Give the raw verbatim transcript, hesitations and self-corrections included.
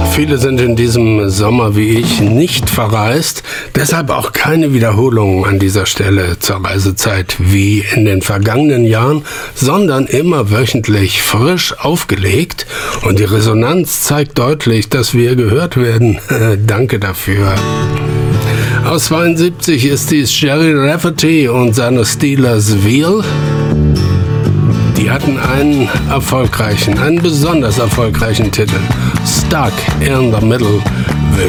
Viele sind in diesem Sommer wie ich nicht verreist, deshalb auch keine Wiederholung an dieser Stelle zur Reisezeit wie in den vergangenen Jahren, sondern immer wöchentlich frisch aufgelegt und die Resonanz zeigt deutlich, dass wir gehört werden. Danke dafür. Aus zweiundsiebzig ist dies Gerry Rafferty und seine Steelers Wheel. Die hatten einen erfolgreichen, einen besonders erfolgreichen Titel. Stuck in the Middle.